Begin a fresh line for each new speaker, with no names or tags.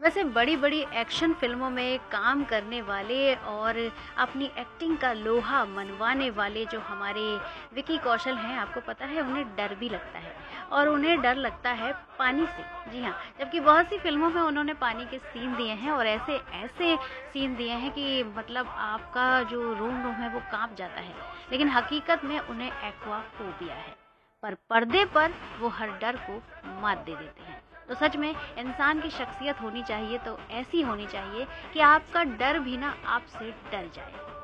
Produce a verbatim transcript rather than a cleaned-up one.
वैसे बड़ी-बड़ी एक्शन फ़िल्मों में काम करने वाले और अपनी एक्टिंग का लोहा मनवाने वाले जो हमारे विकी कौशल हैं, आपको पता है उन्हें डर भी लगता है और उन्हें डर लगता है पानी से। जी हाँ, जबकि बहुत सी फ़िल्मों में उन्होंने पानी के सीन दिए हैं और ऐसे ऐसे सीन दिए हैं कि मतलब आपका जो रोम-रोम है वो काँप जाता है। लेकिन हकीकत में उन्हें एक्वा फ़ोबिया है। पर पर्दे पर वो हर डर को मात दे देते हैं। तो सच में इंसान की शख्सियत होनी चाहिए तो ऐसी होनी चाहिए कि आपका डर भी ना आपसे डर जाए।